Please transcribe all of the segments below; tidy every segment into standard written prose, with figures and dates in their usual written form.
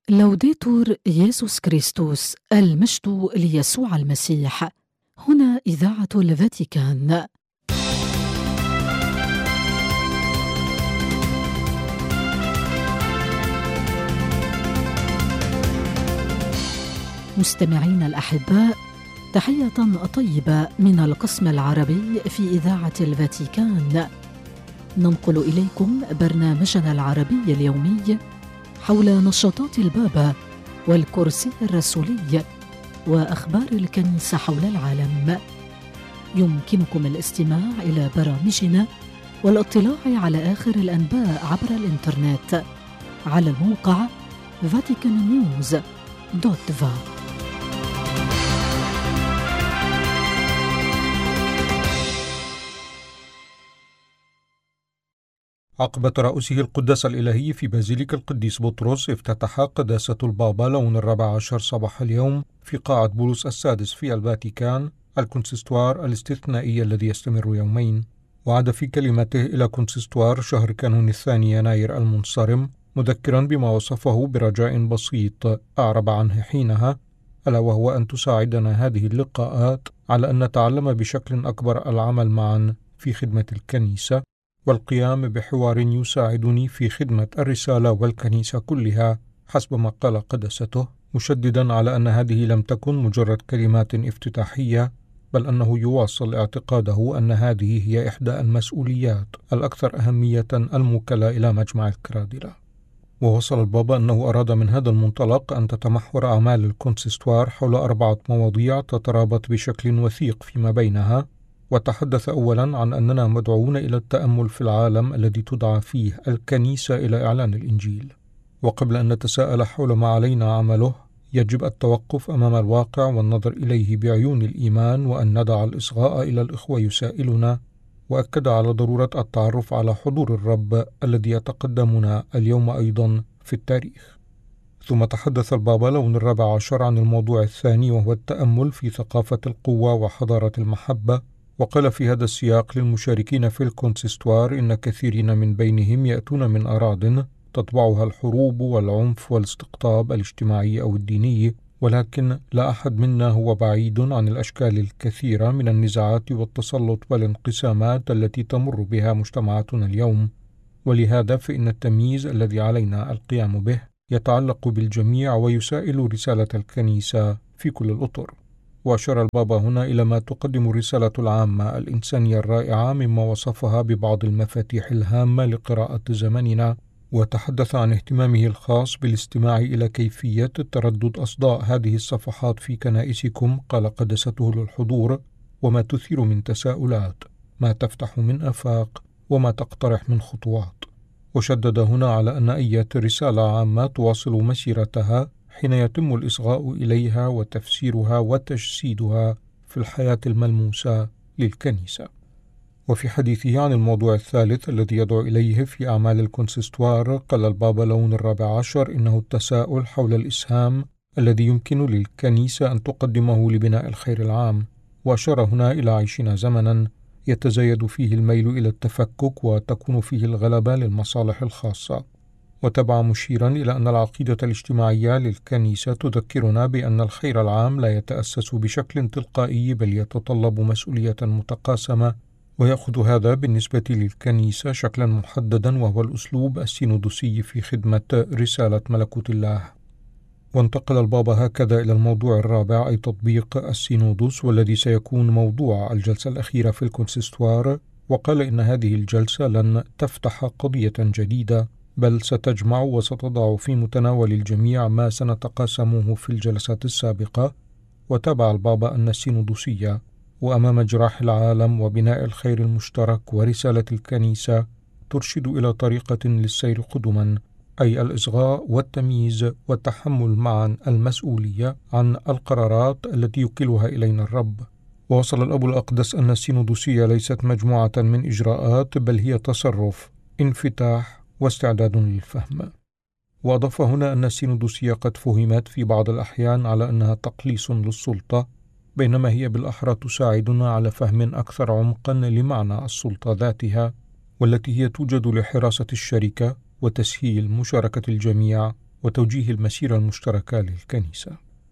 لوديتور يسوع كريستوس، المجد ليسوع المسيح. هنا إذاعة الفاتيكان. مستمعين الأحباء، تحية طيبة من القسم العربي في إذاعة الفاتيكان. ننقل إليكم برنامجنا العربي اليومي حول نشاطات البابا والكرسي الرسولي وأخبار الكنيسة حول العالم. يمكنكم الاستماع إلى برامجنا والاطلاع على آخر الأنباء عبر الإنترنت على الموقع vaticannews.va. عقب ترأسه القداس الإلهي في بازيليكا القديس بطرس، افتتح قداسة البابا لون 14 صباح اليوم في قاعة بولس السادس في الفاتيكان الكونسيستوار الاستثنائي الذي يستمر يومين. وعاد في كلمته إلى كونسيستوار شهر كانون الثاني يناير المنصرم، مذكرا بما وصفه برجاء بسيط أعرب عنه حينها، ألا وهو أن تساعدنا هذه اللقاءات على أن نتعلم بشكل أكبر العمل معا في خدمة الكنيسة والقيام بحوار يساعدني في خدمة الرسالة والكنيسة كلها، حسب ما قال قداسته، مشددا على أن هذه لم تكن مجرد كلمات افتتاحية، بل أنه يواصل اعتقاده أن هذه هي إحدى المسؤوليات الأكثر أهمية الموكلة إلى مجمع الكرادلة. ووصل البابا أنه أراد من هذا المنطلق أن تتمحور أعمال الكونسيستوار حول 4 مواضيع تترابط بشكل وثيق فيما بينها. وتحدث أولا عن أننا مدعوون إلى التأمل في العالم الذي تدعى فيه الكنيسة إلى إعلان الإنجيل، وقبل أن نتساءل حول ما علينا عمله يجب التوقف أمام الواقع والنظر إليه بعيون الإيمان، وأن ندع الإصغاء إلى الإخوة يسائلنا، وأكد على ضرورة التعرف على حضور الرب الذي يتقدمنا اليوم أيضا في التاريخ. ثم تحدث البابا لون 14 عن الموضوع الثاني، وهو التأمل في ثقافة القوة وحضارة المحبة، وقال في هذا السياق للمشاركين في الكونسيستوار إن كثيرين من بينهم يأتون من أراضٍ تطبعها الحروب والعنف والاستقطاب الاجتماعي أو الديني، ولكن لا أحد منا هو بعيد عن الأشكال الكثيرة من النزاعات والتسلط والانقسامات التي تمر بها مجتمعاتنا اليوم. ولهذا فإن التمييز الذي علينا القيام به يتعلق بالجميع ويسائل رسالة الكنيسة في كل الأطر. وأشار البابا هنا إلى ما تقدم الرسالة العامة الإنسانية الرائعة مما وصفها ببعض المفاتيح الهامة لقراءة زمننا، وتحدث عن اهتمامه الخاص بالاستماع إلى كيفية تردد أصداء هذه الصفحات في كنائسكم، قال قدسته للحضور، وما تثير من تساؤلات، ما تفتح من آفاق، وما تقترح من خطوات. وشدد هنا على أن أي رسالة عامة تواصل مسيرتها حين يتم الإصغاء إليها وتفسيرها وتجسيدها في الحياة الملموسة للكنيسة. وفي حديثه عن الموضوع الثالث الذي يدعو إليه في أعمال الكونسيستوار، قال البابا لون 14 إنه التساؤل حول الإسهام الذي يمكن للكنيسة أن تقدمه لبناء الخير العام. وأشار هنا إلى عيشنا زمنا يتزايد فيه الميل إلى التفكك وتكون فيه الغلبة للمصالح الخاصة. وتبع مشيرا إلى أن العقيدة الاجتماعية للكنيسة تذكرنا بأن الخير العام لا يتأسس بشكل تلقائي، بل يتطلب مسؤولية متقاسمة، ويأخذ هذا بالنسبة للكنيسة شكلا محددا، وهو الأسلوب السينودوسي في خدمة رسالة ملكوت الله. وانتقل البابا هكذا إلى الموضوع الرابع، أي تطبيق السينودوس، والذي سيكون موضوع الجلسة الأخيرة في الكونسيستوار. وقال إن هذه الجلسة لن تفتح قضية جديدة، بل ستجمع وستضع في متناول الجميع ما سنتقاسمه في الجلسات السابقة. وتابع البابا أن السينودوسية وأمام جراح العالم وبناء الخير المشترك ورسالة الكنيسة ترشد إلى طريقة للسير قدما، أي الإصغاء والتمييز والتحمل معا المسؤولية عن القرارات التي يوكلها إلينا الرب. ووصل الأب الأقدس أن السينودوسية ليست مجموعة من إجراءات، بل هي تصرف، انفتاح واستعداد للفهم. وأضاف هنا أن السينودوسية قد فهمت في بعض الأحيان على أنها تقليص للسلطة، بينما هي بالأحرى تساعدنا على فهم أكثر عمقا لمعنى السلطة ذاتها، والتي هي توجد لحراسة الشركة وتسهيل مشاركة الجميع وتوجيه المسيرة المشتركة للكنيسة.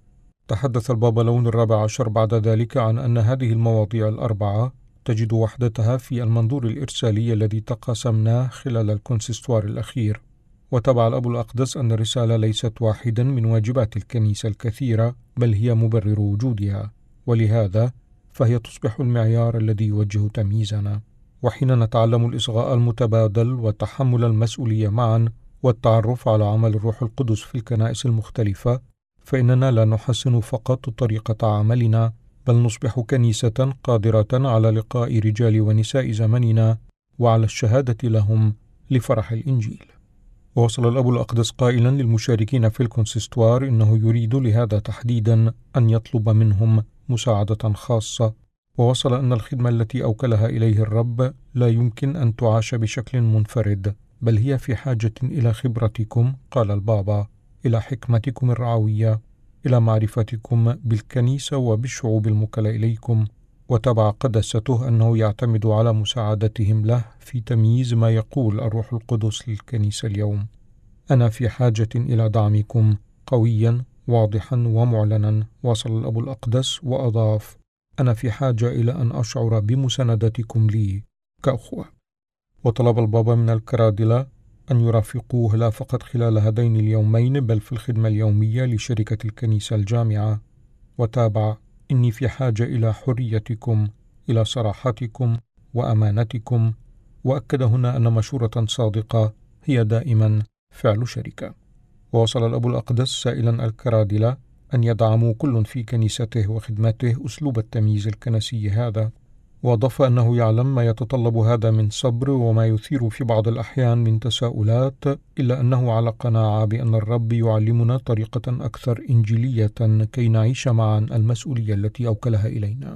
تحدث البابا لون الرابع عشر بعد ذلك عن أن هذه المواضيع الأربعة تجد وحدتها في المنظور الإرسالي الذي تقاسمناه خلال الكونسيستوار الأخير، وتبع الأب الأقدس أن الرسالة ليست واحدا من واجبات الكنيسة الكثيرة، بل هي مبرر وجودها، ولهذا فهي تصبح المعيار الذي يوجه تمييزنا. وحين نتعلم الإصغاء المتبادل وتحمل المسؤولية معا والتعرف على عمل الروح القدس في الكنائس المختلفة، فإننا لا نحسن فقط طريقة عملنا، بل نصبح كنيسة قادرة على لقاء رجال ونساء زمننا وعلى الشهادة لهم لفرح الإنجيل. ووصل الأب الأقدس قائلا للمشاركين في الكونسيستوار إنه يريد لهذا تحديدا أن يطلب منهم مساعدة خاصة، ووصل أن الخدمة التي أوكلها إليه الرب لا يمكن أن تعاش بشكل منفرد، بل هي في حاجة إلى خبرتكم، قال البابا، إلى حكمتكم الرعوية، إلى معرفتكم بالكنيسة وبالشعوب الموكلة إليكم. وتبع قداسته أنه يعتمد على مساعدتهم له في تمييز ما يقول الروح القدس للكنيسة اليوم. أنا في حاجة إلى دعمكم قويا واضحا ومعلنا، وصل الأب الأقدس وأضاف: أنا في حاجة إلى أن أشعر بمساندتكم لي كأخوة. وطلب البابا من الكرادلة أن يرافقوه لا فقط خلال هذين اليومين، بل في الخدمة اليومية لشركة الكنيسة الجامعة. وتابع: إني في حاجة إلى حريتكم، إلى صراحتكم وأمانتكم. وأكد هنا أن مشورة صادقة هي دائما فعل شركة. ووصل الأب الأقدس سائلا الكرادلة أن يدعموا كل في كنيسته وخدمته أسلوب التمييز الكنسي هذا، وأضاف أنه يعلم ما يتطلب هذا من صبر وما يثير في بعض الأحيان من تساؤلات، إلا أنه على قناعة بأن الرب يعلمنا طريقة أكثر إنجيلية كي نعيش معا المسؤولية التي أوكلها إلينا.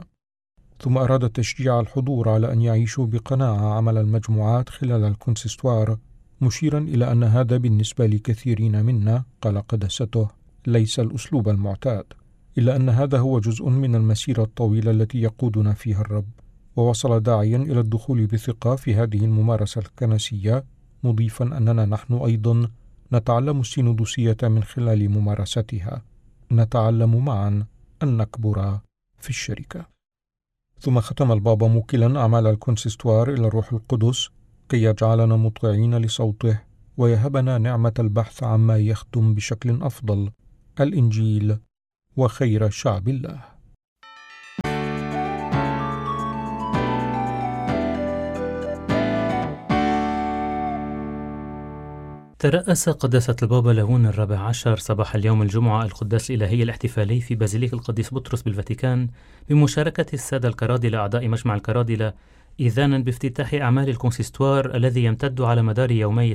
ثم أراد تشجيع الحضور على أن يعيشوا بقناعة عمل المجموعات خلال الكونسيستوار، مشيرا إلى أن هذا بالنسبة لكثيرين منا، قال قداسته، ليس الأسلوب المعتاد، إلا أن هذا هو جزء من المسيرة الطويلة التي يقودنا فيها الرب. ووصل داعيا إلى الدخول بثقة في هذه الممارسة الكنسية، مضيفا أننا نحن أيضا نتعلم السينودوسية من خلال ممارستها، نتعلم معا أن نكبر في الشركة. ثم ختم البابا موكلا أعمال الكونسيستوار إلى الروح القدس كي يجعلنا مطيعين لصوته ويهبنا نعمة البحث عما يخدم بشكل أفضل الإنجيل وخير شعب الله. ترأس قداسة البابا لون الرابع عشر صباح اليوم الجمعة القداس الإلهي الاحتفالي في بازيليك القديس بطرس بالفاتيكان بمشاركة السادة الكرادلة أعضاء مجمع الكرادلة، إذانا بافتتاح أعمال الكونسيستوار الذي يمتد على مدار يومي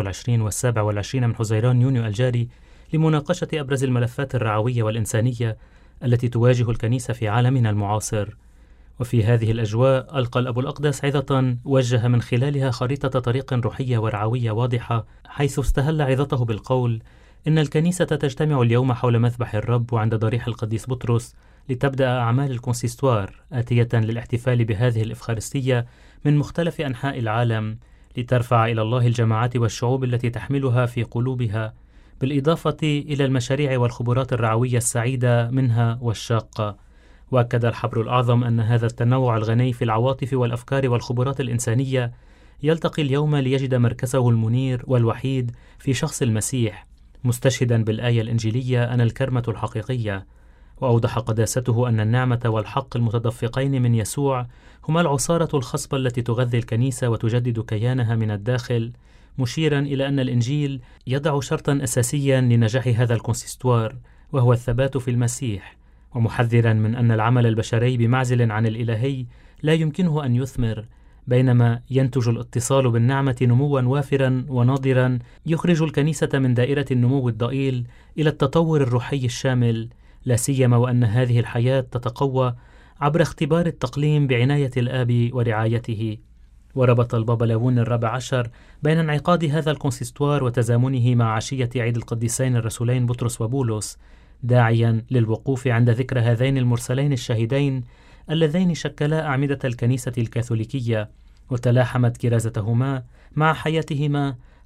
26 و27 من حزيران يونيو الجاري لمناقشة أبرز الملفات الرعوية والإنسانية التي تواجه الكنيسة في عالمنا المعاصر. وفي هذه الأجواء ألقى الأب الأقدس عظة وجه من خلالها خريطة طريق روحية ورعوية واضحة، حيث استهل عظته بالقول: إن الكنيسة تجتمع اليوم حول مذبح الرب وعند ضريح القديس بطرس لتبدأ أعمال الكونسيستوار آتية للاحتفال بهذه الإفخارستية من مختلف أنحاء العالم، لترفع إلى الله الجماعات والشعوب التي تحملها في قلوبها، بالإضافة إلى المشاريع والخبرات الرعوية السعيدة منها والشاقة. وأكد الحبر الأعظم أن هذا التنوع الغني في العواطف والأفكار والخبرات الإنسانية يلتقي اليوم ليجد مركزه المنير والوحيد في شخص المسيح، مستشهدا بالآية الإنجيلية: أنا الكرمة الحقيقية. وأوضح قداسته أن النعمة والحق المتدفقين من يسوع هما العصارة الخصبة التي تغذي الكنيسة وتجدد كيانها من الداخل، مشيرا إلى أن الإنجيل يضع شرطا أساسيا لنجاح هذا الكونسيستوار، وهو الثبات في المسيح، ومحذرا من أن العمل البشري بمعزل عن الإلهي لا يمكنه أن يثمر، بينما ينتج الاتصال بالنعمة نموا وافرا وناضرا يخرج الكنيسة من دائرة النمو الضئيل إلى التطور الروحي الشامل، لا سيما وأن هذه الحياة تتقوى عبر اختبار التقليم بعناية الآب ورعايته. وربط البابا لون الرابع عشر بين انعقاد هذا الكونسيستوار وتزامنه مع عشية عيد القديسين الرسولين بطرس وبولس، داعيا للوقوف عند ذكر هذين المرسلين الشهيدين اللذين شكلا أعمدة الكنيسة الكاثوليكية، وتلاحمت كرازتهما مع حياتهما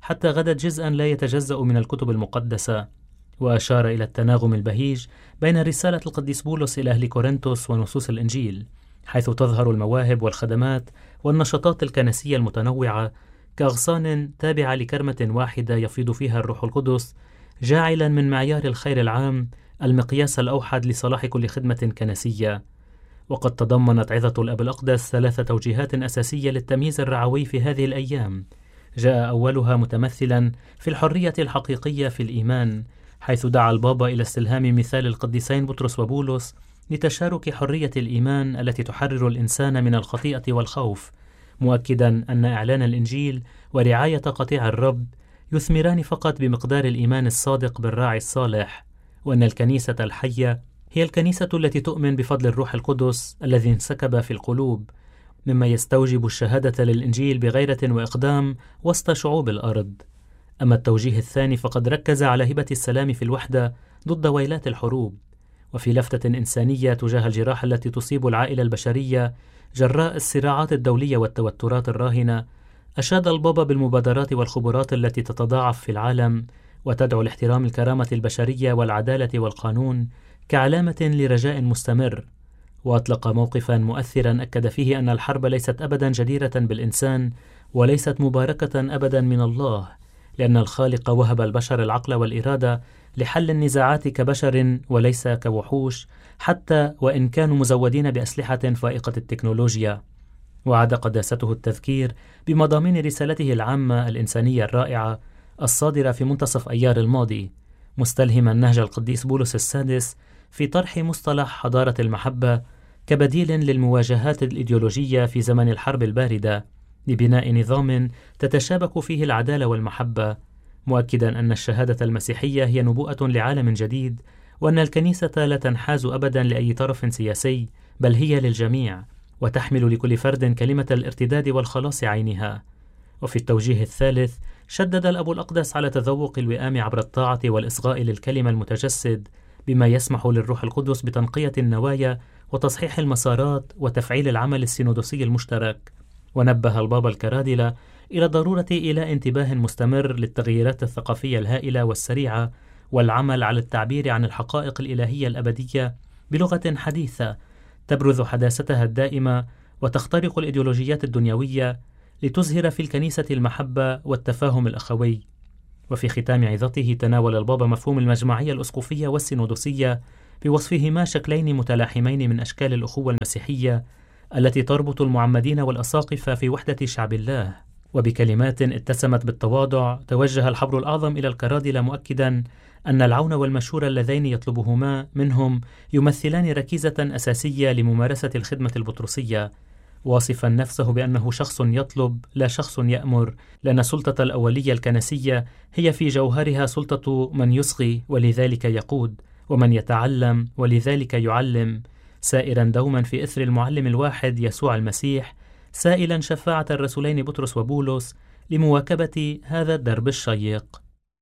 حتى غدت جزءا لا يتجزأ من الكتب المقدسة، وأشار إلى التناغم البهيج بين رسالة القديس بولس إلى أهل كورنثوس ونصوص الإنجيل، حيث تظهر المواهب والخدمات والنشاطات الكنسية المتنوعة كأغصان تابعة لكرمة واحدة يفيض فيها الروح القدس، جاعلا من معيار الخير العام المقياس الأوحد لصلاح كل خدمة كنسية. وقد تضمنت عظة الأب الأقدس 3 توجيهات أساسية للتمييز الرعوي في هذه الأيام، جاء أولها متمثلا في الحرية الحقيقية في الإيمان، حيث دعا البابا إلى استلهام مثال القديسين بطرس وبولس لتشارك حرية الإيمان التي تحرر الإنسان من الخطيئة والخوف، مؤكدا أن إعلان الإنجيل ورعاية قطيع الرب يثمران فقط بمقدار الإيمان الصادق بالراعي الصالح، وأن الكنيسة الحية هي الكنيسة التي تؤمن بفضل الروح القدس الذي انسكب في القلوب، مما يستوجب الشهادة للإنجيل بغيرة وإقدام وسط شعوب الأرض. أما التوجيه الثاني فقد ركز على هبة السلام في الوحدة ضد ويلات الحروب، وفي لفتة إنسانية تجاه الجراح التي تصيب العائلة البشرية جراء الصراعات الدولية والتوترات الراهنة، أشاد البابا بالمبادرات والخبرات التي تتضاعف في العالم وتدعو لاحترام الكرامة البشرية والعدالة والقانون كعلامة لرجاء مستمر، وأطلق موقفا مؤثرا أكد فيه أن الحرب ليست أبدا جديرة بالإنسان وليست مباركة أبدا من الله، لأن الخالق وهب البشر العقل والإرادة لحل النزاعات كبشر وليس كوحوش، حتى وإن كانوا مزودين بأسلحة فائقة التكنولوجيا. وعاد قداسته التذكير بمضامين رسالته العامة الإنسانية الرائعة الصادرة في منتصف أيار الماضي، مستلهما نهج القديس بولس السادس في طرح مصطلح حضارة المحبة كبديل للمواجهات الإيديولوجية في زمن الحرب الباردة، لبناء نظام تتشابك فيه العدالة والمحبة، مؤكدا أن الشهادة المسيحية هي نبوءة لعالم جديد، وأن الكنيسة لا تنحاز أبدا لأي طرف سياسي، بل هي للجميع، وتحمل لكل فرد كلمة الارتداد والخلاص عينها. وفي التوجيه الثالث شدد الأب الأقدس على تذوق الوئام عبر الطاعة والإصغاء للكلمة المتجسد، بما يسمح للروح القدس بتنقية النوايا وتصحيح المسارات وتفعيل العمل السينودوسي المشترك. ونبه البابا الكرادلة إلى ضرورة إيلاء انتباه مستمر للتغييرات الثقافية الهائلة والسريعة، والعمل على التعبير عن الحقائق الإلهية الأبدية بلغة حديثة تبرز حداثتها الدائمة وتخترق الإيديولوجيات الدنيوية، لتظهر في الكنيسة المحبة والتفاهم الأخوي. وفي ختام عظته تناول البابا مفهوم المجمعية الأسقفية والسينودوسية بوصفهما شكلين متلاحمين من أشكال الأخوة المسيحية التي تربط المعمدين والأساقفة في وحدة شعب الله. وبكلمات اتسمت بالتواضع توجه الحبر الأعظم إلى الكرادلة مؤكدا أن العون والمشورة اللذين يطلبهما منهم يمثلان ركيزة أساسية لممارسة الخدمة البطرسية، واصفا نفسه بأنه شخص يطلب لا شخص يأمر، لأن سلطة الأولية الكنسية هي في جوهرها سلطة من يصغي ولذلك يقود، ومن يتعلم ولذلك يعلم، سائرا دوما في إثر المعلم الواحد يسوع المسيح، سائلا شفاعة الرسولين بطرس وبولس لمواكبة هذا الدرب الشيق.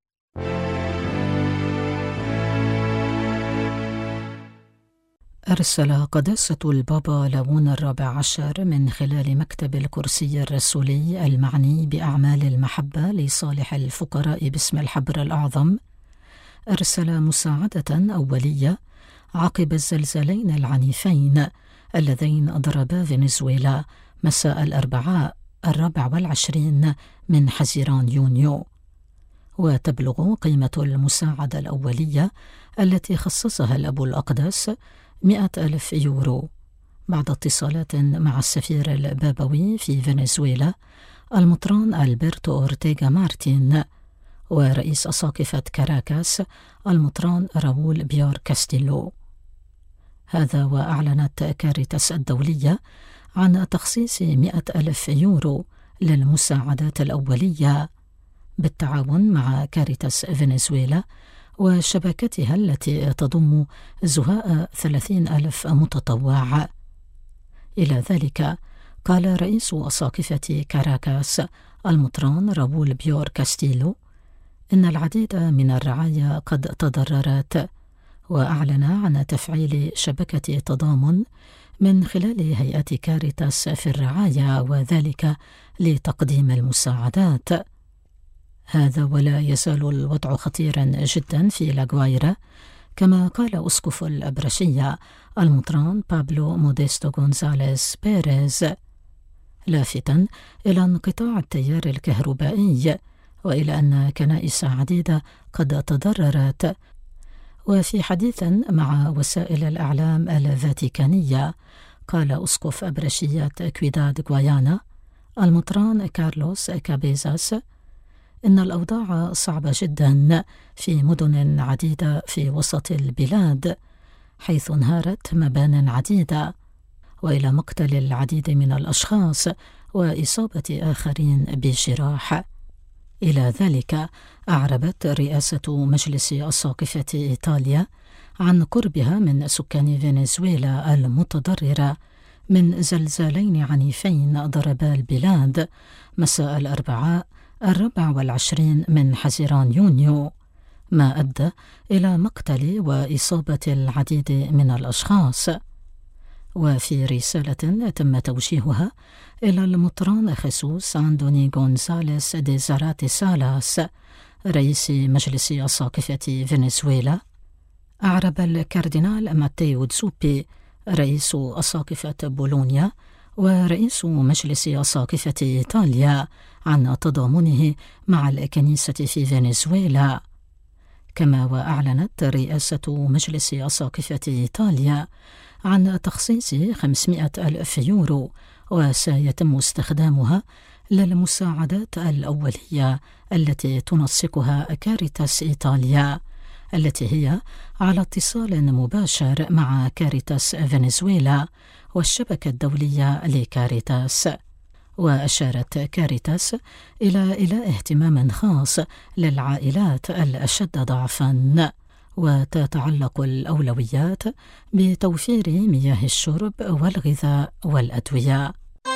أرسل قداسة البابا ليون الرابع عشر من خلال مكتب الكرسي الرسولي المعني بأعمال المحبة لصالح الفقراء باسم الحبر الأعظم، أرسل مساعدة أولية عقب الزلزالين العنيفين اللذين ضربا فنزويلا مساء الأربعاء 24 من حزيران يونيو. وتبلغ قيمة المساعدة الأولية التي خصصها الأب الأقدس 100,000 يورو، بعد اتصالات مع السفير البابوي في فنزويلا المطران ألبرتو أورتيغا مارتين ورئيس أساقفة كاراكاس المطران راول بيور كاستيلو. هذا وأعلنت كاريتاس الدولية عن تخصيص 100,000 يورو للمساعدات الأولية بالتعاون مع كاريتاس فنزويلا وشبكتها التي تضم زهاء 30,000 متطوع. إلى ذلك قال رئيس أساقفة كاراكاس المطران راول بيور كاستيلو إن العديد من الرعايا قد تضررت، وأعلن عن تفعيل شبكة تضامن من خلال هيئة كاريتاس في الرعاية، وذلك لتقديم المساعدات. هذا ولا يزال الوضع خطيرا جدا في لاغوايرا، كما قال أسقف الأبرشية المطران بابلو موديستو غونزاليز بيريز، لافتا إلى انقطاع التيار الكهربائي وإلى أن كنائس عديدة قد تضررت. وفي حديث مع وسائل الإعلام الفاتيكانية قال أسقف أبرشية كويداد غوايانا المطران كارلوس كابيزاس إن الأوضاع صعبة جدا في مدن عديدة في وسط البلاد، حيث انهارت مبان عديدة، وإلى مقتل العديد من الأشخاص وإصابة آخرين بجراح. إلى ذلك أعربت رئاسة مجلس أساقفة إيطاليا عن قربها من سكان فنزويلا المتضررة من زلزالين عنيفين ضربا البلاد مساء الأربعاء 24 من حزيران يونيو، ما أدى إلى مقتل وإصابة العديد من الأشخاص. وفي رسالة تم توجيهها إلى المطران خيسوس أندوني غونزاليس دي زاراتي سالاس رئيس مجلس أساقفة فنزويلا، أعرب الكاردينال ماتيو تزوبي رئيس أساقفة بولونيا ورئيس مجلس أساقفة إيطاليا عن تضامنه مع الكنيسة في فنزويلا. كما وأعلنت رئاسة مجلس أساقفة إيطاليا عن تخصيص 500,000 يورو وسيتم استخدامها للمساعدات الأولية التي تنسقها كاريتاس إيطاليا، التي هي على اتصال مباشر مع كاريتاس فنزويلا والشبكة الدولية لكاريتاس. وأشارت كاريتاس إلى اهتمام خاص للعائلات الأشد ضعفاً، وتتعلق الأولويات بتوفير مياه الشرب والغذاء والأدوية.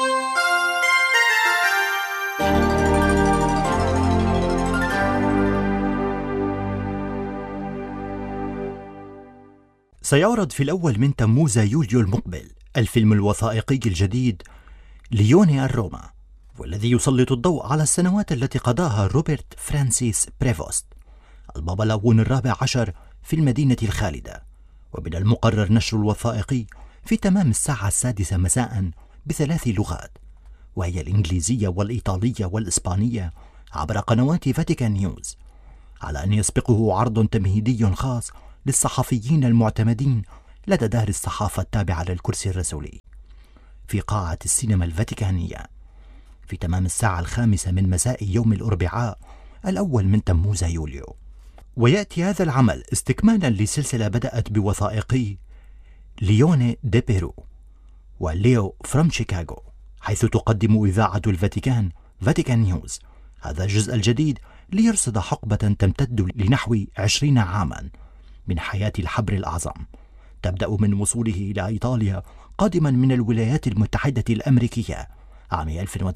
سيعرض في الأول من تموز يوليو المقبل الفيلم الوثائقي الجديد ليوني الروما، والذي يسلط الضوء على السنوات التي قضاها روبرت فرانسيس بريفوست البابا لاون الرابع عشر في المدينة الخالدة. ومن المقرر نشر الوثائقي في تمام الساعة 6 مساء ب3 لغات، وهي الإنجليزية والإيطالية والإسبانية عبر قنوات فاتيكان نيوز، على أن يسبقه عرض تمهيدي خاص للصحفيين المعتمدين لدى دار الصحافة التابعة للكرسي الرسولي في قاعة السينما الفاتيكانية في تمام الساعة 5 من مساء يوم الأربعاء 1 من تموز يوليو. ويأتي هذا العمل استكمالا لسلسلة بدأت بوثائقي ليوني دي بيرو وليو فروم شيكاغو، حيث تقدم إذاعة الفاتيكان فاتيكان نيوز هذا الجزء الجديد ليرصد حقبة تمتد لنحو 20 عاما من حياة الحبر الأعظم، تبدأ من وصوله إلى إيطاليا قادما من الولايات المتحدة الأمريكية عام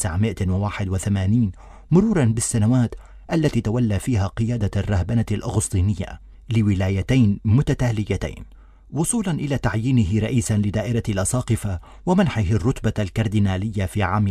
1981، مرورا بالسنوات التي تولى فيها قيادة الرهبنة الأغسطينية لولايتين متتاليتين، وصولا إلى تعيينه رئيسا لدائرة الأساقفة ومنحه الرتبة الكاردينالية في عام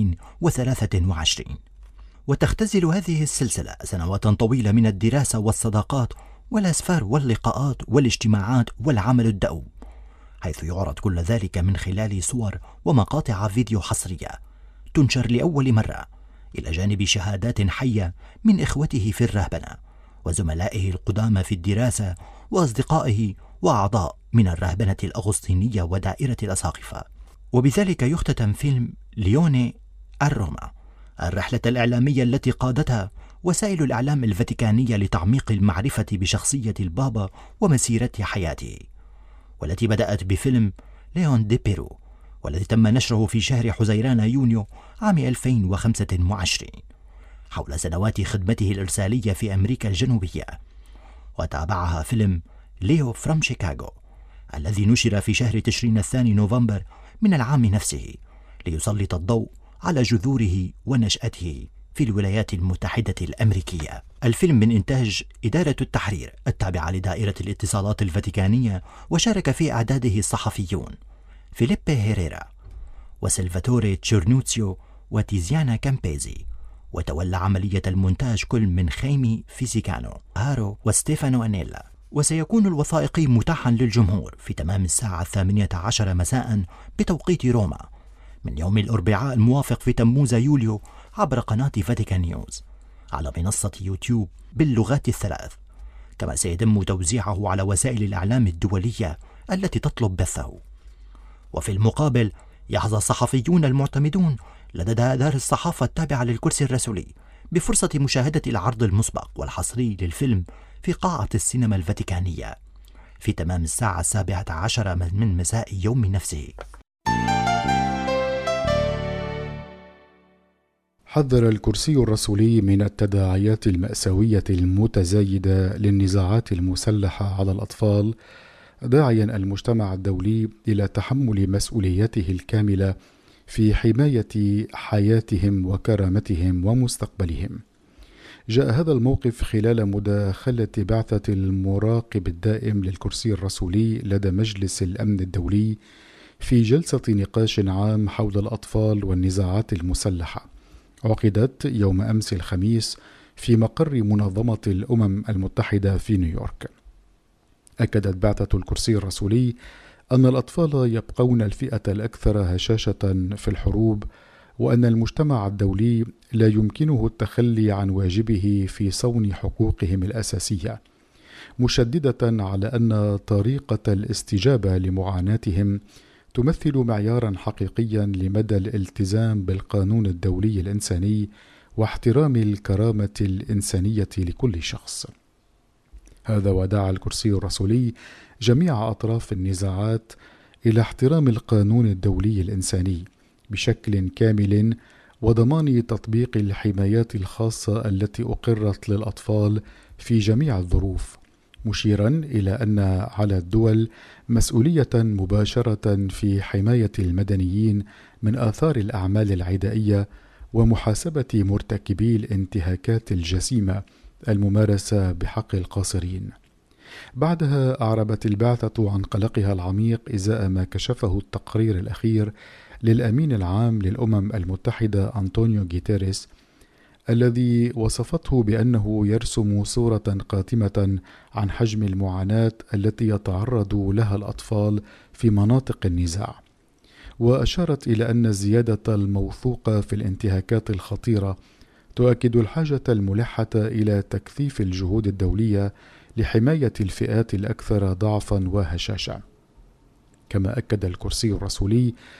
2023. وتختزل هذه السلسلة سنوات طويلة من الدراسة والصداقات والأسفار واللقاءات والاجتماعات والعمل الدؤوب، حيث يعرض كل ذلك من خلال صور ومقاطع فيديو حصرية تنشر لأول مرة، إلى جانب شهادات حية من إخوته في الرهبنة وزملائه القدامى في الدراسة وأصدقائه وأعضاء من الرهبنة الأغسطينية ودائرة الأساقفة. وبذلك يختتم فيلم ليوني الروما الرحلة الإعلامية التي قادتها وسائل الإعلام الفاتيكانية لتعميق المعرفة بشخصية البابا ومسيرة حياته، والتي بدأت بفيلم ليون دي بيرو، والذي تم نشره في شهر حزيران يونيو عام 2025 حول سنوات خدمته الإرسالية في أمريكا الجنوبية. وتابعها فيلم ليو فروم شيكاغو الذي نشر في شهر تشرين الثاني نوفمبر من العام نفسه، ليسلط الضوء على جذوره ونشأته في الولايات المتحدة الأمريكية. الفيلم من إنتاج إدارة التحرير التابعة لدائرة الاتصالات الفاتيكانية، وشارك في إعداده الصحفيون فيليبي هيريرا وسلفاتوري تشيرنوتسيو وتيزيانا كامبيزي وتولى عملية المونتاج كل من خيمي فيزيكانو، هارو وستيفانو أنيلا. وسيكون الوثائقي متاحا للجمهور في تمام الساعة 18 مساء بتوقيت روما من يوم الأربعاء الموافق في تموز يوليو عبر قناة فاتيكان نيوز على منصة يوتيوب باللغات الثلاث، كما سيتم توزيعه على وسائل الإعلام الدولية التي تطلب بثه. وفي المقابل يحظى الصحفيون المعتمدون لدى دار الصحافة التابعة للكرسي الرسولي بفرصة مشاهدة العرض المسبق والحصري للفيلم في قاعة السينما الفاتيكانية في تمام الساعة 17 من مساء يوم نفسه. حذر الكرسي الرسولي من التداعيات المأساوية المتزايدة للنزاعات المسلحة على الأطفال، داعيا المجتمع الدولي إلى تحمل مسؤوليته الكاملة في حماية حياتهم وكرامتهم ومستقبلهم. جاء هذا الموقف خلال مداخلة بعثة المراقب الدائم للكرسي الرسولي لدى مجلس الأمن الدولي في جلسة نقاش عام حول الأطفال والنزاعات المسلحة، عقدت يوم أمس الخميس في مقر منظمة الأمم المتحدة في نيويورك. أكدت بعثة الكرسي الرسولي أن الأطفال يبقون الفئة الأكثر هشاشة في الحروب، وأن المجتمع الدولي لا يمكنه التخلي عن واجبه في صون حقوقهم الأساسية، مشددة على أن طريقة الاستجابة لمعاناتهم تمثل معيارا حقيقيا لمدى الالتزام بالقانون الدولي الإنساني واحترام الكرامة الإنسانية لكل شخص. هذا ودعا الكرسي الرسولي جميع أطراف النزاعات إلى احترام القانون الدولي الإنساني بشكل كامل وضمان تطبيق الحمايات الخاصة التي أقرت للأطفال في جميع الظروف، مشيرا إلى أن على الدول مسؤولية مباشرة في حماية المدنيين من آثار الأعمال العدائية ومحاسبة مرتكبي الانتهاكات الجسيمة الممارسة بحق القاصرين. بعدها أعربت البعثة عن قلقها العميق إزاء ما كشفه التقرير الأخير للأمين العام للأمم المتحدة أنطونيو غيتيريس، الذي وصفته بأنه يرسم صورة قاتمة عن حجم المعاناة التي يتعرض لها الأطفال في مناطق النزاع، وأشارت إلى أن الزيادة الموثوقة في الانتهاكات الخطيرة تؤكد الحاجة الملحة إلى تكثيف الجهود الدولية لحماية الفئات الأكثر ضعفا وهشاشة. كما أكد الكرسي الرسولي